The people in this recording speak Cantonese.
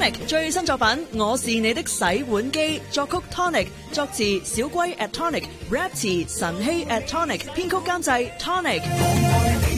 Tonic 最新作品《我是你的洗碗機》，作曲 Tonic， 作詞小龜 at Tonic， rap 詞晨曦 at Tonic， 編曲監製 Tonic。